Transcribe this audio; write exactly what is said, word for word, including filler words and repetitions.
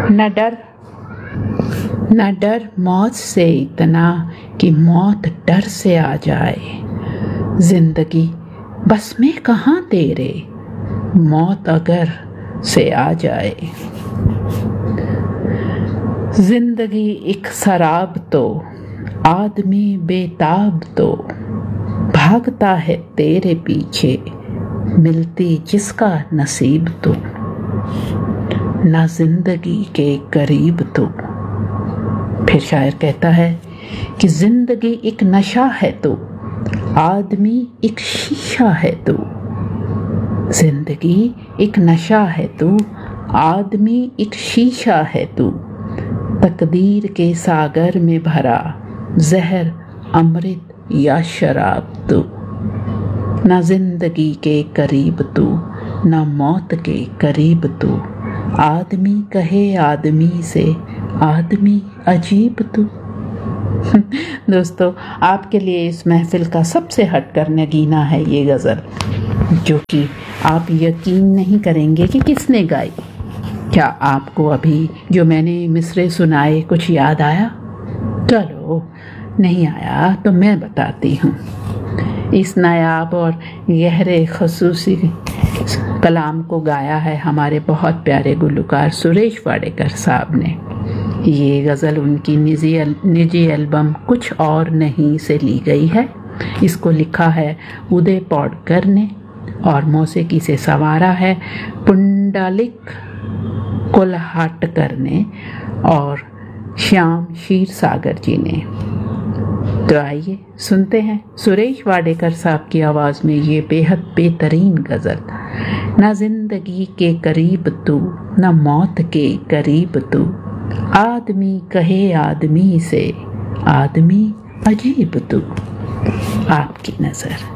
न डर न डर मौत से इतना कि मौत डर से आ जाए। जिंदगी बस में कहाँ तेरे, मौत अगर से आ जाए। जिंदगी एक शराब तो आदमी बेताब तो, भागता है तेरे पीछे मिलती जिसका नसीब तो। ना जिंदगी के करीब तो। फिर शायर कहता है कि जिंदगी एक नशा है तो आदमी एक शीशा है तो। जिंदगी एक नशा है तो आदमी एक शीशा है तो। तकदीर के सागर में भरा जहर अमृत या शराब तो। ना जिंदगी के करीब तो ना मौत के करीब तो। आदमी कहे आदमी से आदमी अजीब तो। दोस्तों, आपके लिए इस महफिल का सबसे हटकर नगीना है ये गज़ल, जो कि आप यकीन नहीं करेंगे कि किसने गाई। क्या आपको अभी जो मैंने मिसरे सुनाए कुछ याद आया? चलो, नहीं आया तो मैं बताती हूँ। इस नायाब और गहरे खसूसी कलाम को गाया है हमारे बहुत प्यारे गुलकार सुरेश वाडेकर साहब ने। ये गज़ल उनकी निजी निजी एल्बम कुछ और नहीं से ली गई है। इसको लिखा है उदय पौडकर ने और मौसीकी से संवारा है पुंडलिक कोल्हाटकर ने और श्याम क्षीरसागर जी ने। तो आइए सुनते हैं सुरेश वाडेकर साहब की आवाज़ में ये बेहद बेहतरीन गज़ल। ना जिंदगी के करीब तू ना मौत के करीब तू। आदमी कहे आदमी से आदमी अजीब तू। आपकी नज़र।